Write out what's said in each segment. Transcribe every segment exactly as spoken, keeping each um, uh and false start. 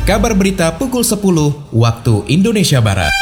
Kabar berita pukul sepuluh waktu Indonesia Barat.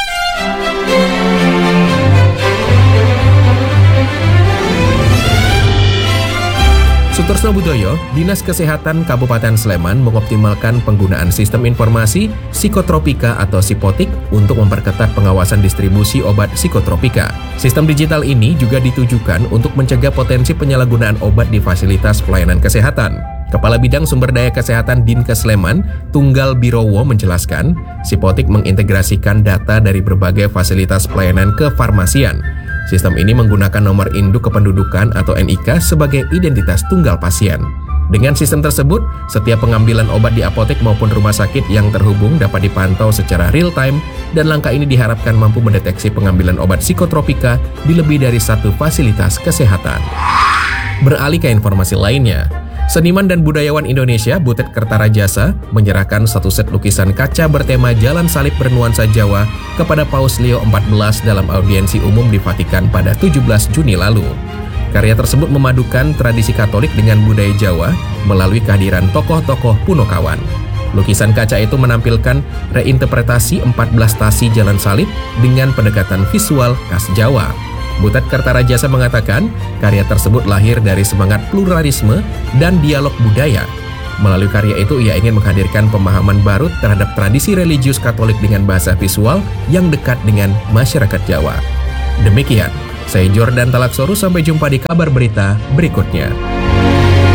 Sutorsno Budoyo, Dinas Kesehatan Kabupaten Sleman mengoptimalkan penggunaan sistem informasi psikotropika atau Sipotik untuk memperketat pengawasan distribusi obat psikotropika. Sistem digital ini juga ditujukan untuk mencegah potensi penyalahgunaan obat di fasilitas pelayanan kesehatan. Kepala Bidang Sumber Daya Kesehatan Dinkes Sleman, Tunggal Birowo menjelaskan, Sipotik mengintegrasikan data dari berbagai fasilitas pelayanan kefarmasian. Sistem ini menggunakan nomor induk kependudukan atau N I K sebagai identitas tunggal pasien. Dengan sistem tersebut, setiap pengambilan obat di apotek maupun rumah sakit yang terhubung dapat dipantau secara real-time dan langkah ini diharapkan mampu mendeteksi pengambilan obat psikotropika di lebih dari satu fasilitas kesehatan. Beralih ke informasi lainnya, seniman dan budayawan Indonesia Butet Kertarajasa menyerahkan satu set lukisan kaca bertema Jalan Salib bernuansa Jawa kepada Paus Leo empat belas dalam audiensi umum di Vatikan pada tujuh belas Juni lalu. Karya tersebut memadukan tradisi Katolik dengan budaya Jawa melalui kehadiran tokoh-tokoh Punokawan. Lukisan kaca itu menampilkan reinterpretasi empat belas stasi Jalan Salib dengan pendekatan visual khas Jawa. Butet Kertarajasa mengatakan, karya tersebut lahir dari semangat pluralisme dan dialog budaya. Melalui karya itu, ia ingin menghadirkan pemahaman baru terhadap tradisi religius Katolik dengan bahasa visual yang dekat dengan masyarakat Jawa. Demikian, saya Jordan Talaksoru, sampai jumpa di kabar berita berikutnya.